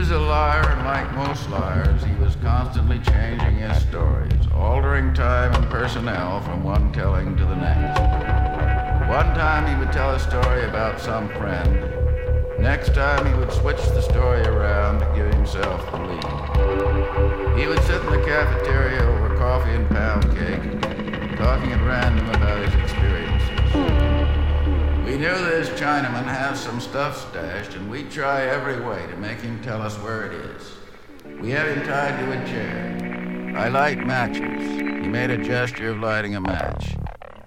was a liar, and like most liars, he was constantly changing his stories, altering time and personnel from one telling to the next. One time he would tell a story about some friend. Next time he would switch the story around to give himself the lead. He would sit in the cafeteria over coffee and pound cake, talking at random about his experiences. We knew this Chinaman has some stuff stashed, and we'd try every way to make him tell us where it is. We had him tied to a chair. I light matches. He made a gesture of lighting a match.